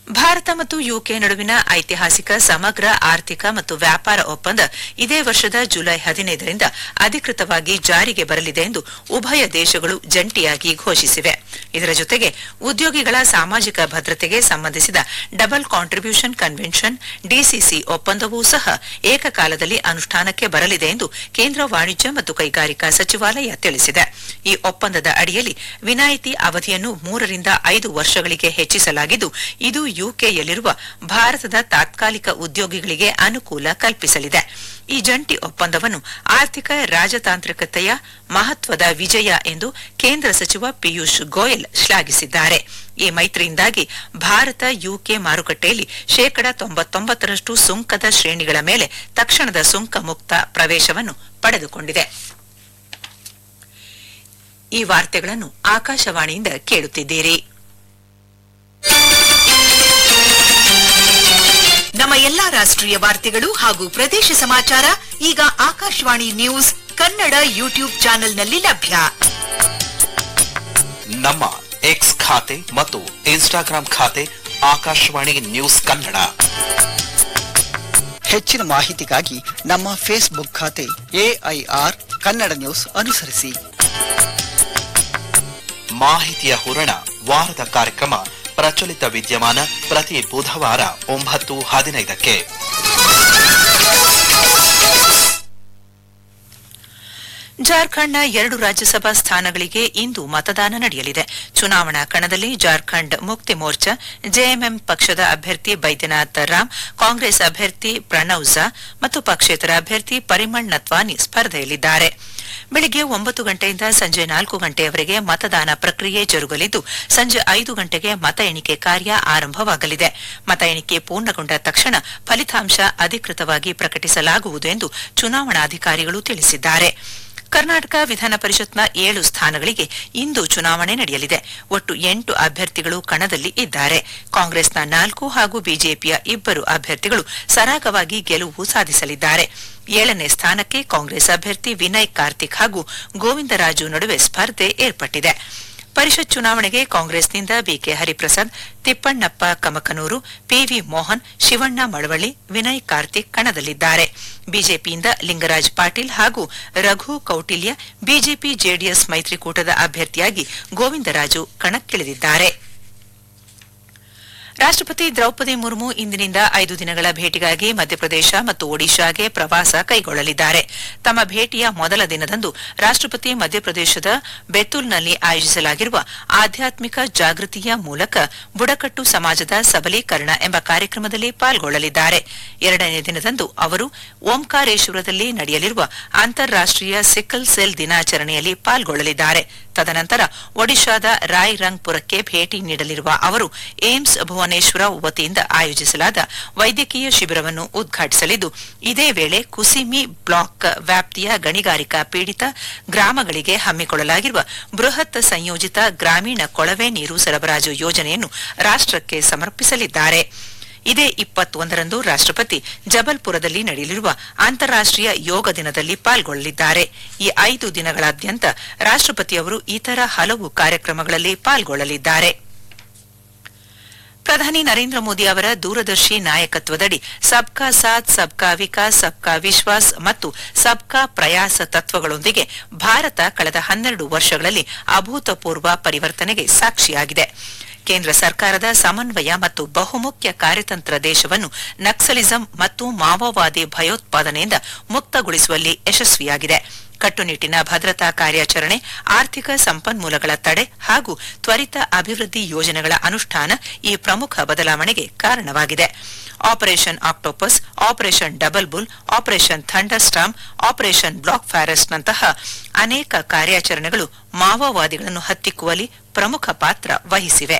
ಭಾರತ ಮತ್ತು ಯುಕೆ ನಡುವಿನ ಐತಿಹಾಸಿಕ ಸಮಗ್ರ ಆರ್ಥಿಕ ಮತ್ತು ವ್ಯಾಪಾರ ಒಪ್ಪಂದ ಇದೇ ವರ್ಷದ ಜುಲೈ 15ರಿಂದ ಅಧಿಕೃತವಾಗಿ ಜಾರಿಗೆ ಬರಲಿದೆ ಎಂದು ಉಭಯ ದೇಶಗಳು ಜಂಟಿಯಾಗಿ ಘೋಷಿಸಿವೆ. ಇದರ ಜೊತೆಗೆ ಉದ್ಯೋಗಿಗಳ ಸಾಮಾಜಿಕ ಭದ್ರತೆಗೆ ಸಂಬಂಧಿಸಿದ ಡಬಲ್ ಕಾಂಟ್ರಿಬ್ಯೂಷನ್ ಕನ್ವೆನ್ಷನ್ ಡಿಸಿಸಿ ಒಪ್ಪಂದವೂ ಸಹ ಏಕಕಾಲದಲ್ಲಿ ಅನುಷ್ಠಾನಕ್ಕೆ ಬರಲಿದೆ ಎಂದು ಕೇಂದ್ರ ವಾಣಿಜ್ಯ ಮತ್ತು ಕೈಗಾರಿಕಾ ಸಚಿವಾಲಯ ತಿಳಿಸಿದೆ. ಈ ಒಪ್ಪಂದದ ಅಡಿಯಲ್ಲಿ ವಿನಾಯಿತಿ ಅವಧಿಯನ್ನು 3 ರಿಂದ 5 ವರ್ಷಗಳಿಗೆ ಹೆಚ್ಚಿಸಲಾಗಿದ್ದು, ಇದು ಯುಕೆಯಲ್ಲಿರುವ ಭಾರತದ ತಾತ್ಕಾಲಿಕ ಉದ್ಯೋಗಿಗಳಿಗೆ ಅನುಕೂಲ ಕಲ್ಪಿಸಲಿದೆ. ಈ ಜಂಟಿ ಒಪ್ಪಂದವನ್ನು ಆರ್ಥಿಕ ರಾಜತಾಂತ್ರಿಕತೆಯ ಮಹತ್ವದ ವಿಜಯ ಎಂದು ಕೇಂದ್ರ ಸಚಿವ ಪಿಯೂಷ್ ಗೋಯಲ್ ಶ್ಲಾಘಿಸಿದ್ದಾರೆ. ಈ ಮೈತ್ರಿಯಿಂದಾಗಿ ಭಾರತ ಯುಕೆ ಮಾರುಕಟ್ಟೆಯಲ್ಲಿ 99% ಸುಂಕದ ಶ್ರೇಣಿಗಳ ಮೇಲೆ ತಕ್ಷಣದ ಸುಂಕ ಮುಕ್ತ ಪ್ರವೇಶವನ್ನು ಪಡೆದುಕೊಂಡಿದೆ. ಈ ವಾರ್ತೆಗಳನ್ನು ಆಕಾಶವಾಣಿಯಿಂದ ಕೇಳುತ್ತಿದ್ದೀರಿ. ನಮ್ಮ ಎಲ್ಲಾ ರಾಷ್ಟ್ರೀಯ ವಾರ್ತೆಗಳು ಹಾಗೂ ಪ್ರದೇಶ ಸಮಾಚಾರ ಈಗ ಆಕಾಶವಾಣಿ ನ್ಯೂಸ್ ಕನ್ನಡ ಯೂಟ್ಯೂಬ್ ಚಾನೆಲ್ನಲ್ಲಿ ಲಭ್ಯ. ನಮ್ಮ ಎಕ್ಸ್ ಖಾತೆ ಮತ್ತು ಇನ್ಸ್ಟಾಗ್ರಾಂ ಖಾತೆ ಆಕಾಶವಾಣಿ ನ್ಯೂಸ್ ಕನ್ನಡ. ಹೆಚ್ಚಿನ ಮಾಹಿತಿಗಾಗಿ ನಮ್ಮ ಫೇಸ್ಬುಕ್ ಖಾತೆ ಎಐಆರ್ ಕನ್ನಡ ನ್ಯೂಸ್ ಅನುಸರಿಸಿ. ಮಾಹಿತಿಯ ಹೂರಣ ವಾರದ ಕಾರ್ಯಕ್ರಮ ಪ್ರಚಲಿತ ವಿದ್ಯಮಾನ ಪ್ರತಿ ಬುಧವಾರ 9:15ಕ್ಕೆ. ಜಾರ್ಖಂಡ್ನ 2 ರಾಜ್ಯಸಭಾ ಸ್ಥಾನಗಳಿಗೆ ಇಂದು ಮತದಾನ ನಡೆಯಲಿದೆ. ಚುನಾವಣಾ ಕಣದಲ್ಲಿ ಜಾರ್ಖಂಡ್ ಮುಕ್ತಿ ಮೋರ್ಚಾ ಜೆಎಂಎಂ ಪಕ್ಷದ ಅಭ್ಯರ್ಥಿ ಬೈದ್ಯನಾಥ್ ರಾಮ್, ಕಾಂಗ್ರೆಸ್ ಅಭ್ಯರ್ಥಿ ಪ್ರಣವ್ ಝಾ ಮತ್ತು ಪಕ್ಷೇತರ ಅಭ್ಯರ್ಥಿ ಪರಿಮಳ್ ನತ್ವಾನಿ ಸ್ಪರ್ಧೆಯಲ್ಲಿದ್ದಾರೆ. ಬೆಳಗ್ಗೆ 9 ಗಂಟೆಯಿಂದ ಸಂಜೆ 4 ಗಂಟೆಯವರೆಗೆ ಮತದಾನ ಪ್ರಕ್ರಿಯೆ ಜರುಗಲಿದ್ದು, ಸಂಜೆ 5 ಗಂಟೆಗೆ ಮತ ಎಣಿಕೆ ಕಾರ್ಯ ಆರಂಭವಾಗಲಿದೆ. ಮತ ಎಣಿಕೆ ಪೂರ್ಣಗೊಂಡ ತಕ್ಷಣ ಫಲಿತಾಂಶ ಅಧಿಕೃತವಾಗಿ ಪ್ರಕಟಿಸಲಾಗುವುದು ಎಂದು ಚುನಾವಣಾಧಿಕಾರಿಗಳು ತಿಳಿಸಿದ್ದಾರೆ. ಕರ್ನಾಟಕ ವಿಧಾನ ಪರಿಷತ್ನ 7 ಸ್ಥಾನಗಳಿಗೆ ಇಂದು ಚುನಾವಣೆ ನಡೆಯಲಿದೆ. ಒಟ್ಟು 8 ಅಭ್ಯರ್ಥಿಗಳು ಕಣದಲ್ಲಿ ಇದ್ದಾರೆ. ಕಾಂಗ್ರೆಸ್ನ 4 ಹಾಗೂ ಬಿಜೆಪಿಯ 2 ಅಭ್ಯರ್ಥಿಗಳು ಸರಾಗವಾಗಿ ಗೆಲುವು ಸಾಧಿಸಲಿದ್ದಾರೆ. 7ನೇ ಸ್ಥಾನಕ್ಕೆ ಕಾಂಗ್ರೆಸ್ ಅಭ್ಯರ್ಥಿ ವಿನಯ್ ಕಾರ್ತಿಕ್ ಹಾಗೂ ಗೋವಿಂದರಾಜು ನಡುವೆ ಸ್ಪರ್ಧೆ ಏರ್ಪಟ್ಟಿದೆ. ಪರಿಷತ್ ಚುನಾವಣೆಗೆ ಕಾಂಗ್ರೆಸ್ನಿಂದ ಬಿಕೆ ಹರಿಪ್ರಸಾದ್, ತಿಪ್ಪಣ್ಣಪ್ಪ ಕಮಕನೂರು, ಪಿವಿ ಮೋಹನ್, ಶಿವಣ್ಣ ಮಳವಳ್ಳಿ, ವಿನಯ್ ಕಾರ್ತಿಕ್ ಕಣದಲ್ಲಿದ್ದಾರೆ. ಬಿಜೆಪಿಯಿಂದ ಲಿಂಗರಾಜ್ ಪಾಟೀಲ್ ಹಾಗೂ ರಘು ಕೌಟಿಲ್ಯ, ಬಿಜೆಪಿ ಜೆಡಿಎಸ್ ಮೈತ್ರಿಕೂಟದ ಅಭ್ಯರ್ಥಿಯಾಗಿ ಗೋವಿಂದರಾಜು ಕಣಕ್ಕಿಳಿದಿದ್ದಾರೆ. ರಾಷ್ಟ್ರಪತಿ ದ್ರೌಪದಿ ಮುರ್ಮು ಇಂದಿನಿಂದ 5 ದಿನಗಳ ಭೇಟಿಗಾಗಿ ಮಧ್ಯಪ್ರದೇಶ ಮತ್ತು ಒಡಿಶಾಗೆ ಪ್ರವಾಸ ಕೈಗೊಳ್ಳಲಿದ್ದಾರೆ. ತಮ್ಮ ಭೇಟಿಯ ಮೊದಲ ದಿನದಂದು ರಾಷ್ಟ್ರಪತಿ ಮಧ್ಯಪ್ರದೇಶದ ಬೆತುಲ್ನಲ್ಲಿ ಆಯೋಜಿಸಲಾಗಿರುವ ಆಧ್ಯಾತ್ಮಿಕ ಜಾಗೃತಿಯ ಮೂಲಕ ಬುಡಕಟ್ಟು ಸಮಾಜದ ಸಬಲೀಕರಣ ಎಂಬ ಕಾರ್ಯಕ್ರಮದಲ್ಲಿ ಪಾಲ್ಗೊಳ್ಳಲಿದ್ದಾರೆ. 2ನೇ ದಿನದಂದು ಅವರು ಓಂಕಾರೇಶ್ವರದಲ್ಲಿ ನಡೆಯಲಿರುವ ಅಂತಾರಾಷ್ಟೀಯ ಸಿಕ್ಕಲ್ ಸೆಲ್ ದಿನಾಚರಣೆಯಲ್ಲಿ ಪಾಲ್ಗೊಳ್ಳಲಿದ್ದಾರೆ. ತದನಂತರ ಒಡಿಶಾದ ರಾಯ್ರಂಗ್ಪುರಕ್ಕೆ ಭೇಟಿ ನೀಡಲಿರುವ ಅವರು ಏಮ್ಸ್ ಭುವನೇಶ್ವರ ವತಿಯಿಂದ ಆಯೋಜಿಸಲಾದ ವೈದ್ಯಕೀಯ ಶಿಬಿರವನ್ನು ಉದ್ಘಾಟಿಸಲಿದ್ದು, ಇದೇ ವೇಳೆ ಕುಸಿಮಿ ಬ್ಲಾಕ್ ವ್ಯಾಪ್ತಿಯ ಗಣಿಗಾರಿಕಾ ಪೀಡಿತ ಗ್ರಾಮಗಳಿಗೆ ಹಮ್ಮಿಕೊಳ್ಳಲಾಗಿರುವ ಬೃಹತ್ ಸಂಯೋಜಿತ ಗ್ರಾಮೀಣ ಕೊಳವೆ ನೀರು ಸರಬರಾಜು ಯೋಜನೆಯನ್ನು ರಾಷ್ಟಕ್ಕೆ ಸಮರ್ಪಿಸಲಿದ್ದಾರೆ. ಇದೇ 21ರಂದು ರಾಷ್ಟ್ರಪತಿ ಜಬಲ್ಪುರದಲ್ಲಿ ನಡೆಯಲಿರುವ ಅಂತಾರಾಷ್ಟೀಯ ಯೋಗ ದಿನದಲ್ಲಿ ಪಾಲ್ಗೊಳ್ಳಲಿದ್ದಾರೆ. ಈ 5 ದಿನಗಳಾದ್ಯಂತ ರಾಷ್ಟ್ರಪತಿಯವರು ಇತರ ಹಲವು ಕಾರ್ಯಕ್ರಮಗಳಲ್ಲಿ ಪಾಲ್ಗೊಳ್ಳಲಿದ್ದಾರೆ. ಪ್ರಧಾನಿ ನರೇಂದ್ರ ಮೋದಿ ಅವರ ದೂರದರ್ಶಿ ನಾಯಕತ್ವದಡಿ ಸಬ್ಕಾ ಸಾಥ್ ಸಬ್ಕಾ ವಿಕಾಸ್ ಸಬ್ಕಾ ವಿಶ್ವಾಸ್ ಮತ್ತು ಸಬ್ಕಾ ಪ್ರಯಾಸ ತತ್ವಗಳೊಂದಿಗೆ ಭಾರತ ಕಳೆದ 12 ವರ್ಷಗಳಲ್ಲಿ ಅಭೂತಪೂರ್ವ ಪರಿವರ್ತನೆಗೆ ಸಾಕ್ಷಿಯಾಗಿದೆ. ಕೇಂದ್ರ ಸರ್ಕಾರದ ಸಮನ್ವಯ ಮತ್ತು ಬಹುಮುಖ್ಯ ಕಾರ್ಯತಂತ್ರ ದೇಶವನ್ನು ನಕ್ಸಲಿಸಂ ಮತ್ತು ಮಾವೋವಾದಿ ಭಯೋತ್ಪಾದನೆಯಿಂದ ಮುಕ್ತಗೊಳಿಸುವಲ್ಲಿ ಯಶಸ್ವಿಯಾಗಿದೆ. ಕಟ್ಟುನಿಟ್ಟಿನ ಭದ್ರತಾ ಕಾರ್ಯಾಚರಣೆ, ಆರ್ಥಿಕ ಸಂಪನ್ಮೂಲಗಳ ತಡೆ ಹಾಗೂ ತ್ವರಿತ ಅಭಿವೃದ್ಧಿ ಯೋಜನೆಗಳ ಅನುಷ್ಠಾನ ಈ ಪ್ರಮುಖ ಬದಲಾವಣೆಗೆ ಕಾರಣವಾಗಿದೆ. Operation octopus, operation double bull, operation thunder storm, operation block forest ನಂತಹ ಅನೇಕ ಕಾರ್ಯಾಚರಣೆಗಳು ಮಾವೋವಾದಿಗಳನ್ನು ಹತ್ತಿಕ್ಕುವಲ್ಲಿ ಪ್ರಮುಖ ಪಾತ್ರ ವಹಿಸಿವೆ.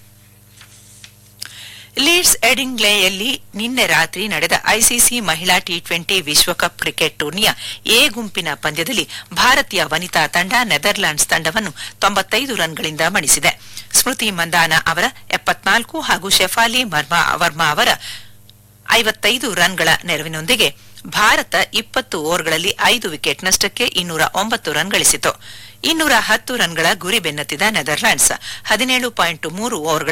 ಲೀಡ್ಸ್ ಎಡಿಂಗ್ಲೆಯಲ್ಲಿ ನಿನ್ನೆ ರಾತ್ರಿ ನಡೆದ ಐಸಿಸಿ ಮಹಿಳಾ ಟಿ20 ವಿಶ್ವಕಪ್ ಕ್ರಿಕೆಟ್ ಟೂರ್ನಿಯ ಎ ಗುಂಪಿನ ಪಂದ್ಯದಲ್ಲಿ ಭಾರತೀಯ ವನಿತಾ ತಂಡ ನೆದರ್ಲ್ಯಾಂಡ್ಸ್ ತಂಡವನ್ನು 95 ರನ್ಗಳಿಂದ ಮಣಿಸಿದೆ. ಸ್ಮೃತಿ ಮಂದಾನ ಅವರ 74 ಹಾಗೂ ಶೆಫಾಲಿ ವರ್ಮಾ ಅವರ 55 ರನ್ಗಳ ನೆರವಿನೊಂದಿಗೆ ಭಾರತ 20 ಓವರ್ಗಳಲ್ಲಿ 5 ವಿಕೆಟ್ ನಷ್ಟಕ್ಕೆ 209 ರನ್ ಗಳಿಸಿತು. 210 ರನ್ಗಳ ಗುರಿ ಬೆನ್ನತ್ತಿದ ನೆದರ್ಲ್ಯಾಂಡ್ಸ್ 17.3 ಓವರ್ಗಳ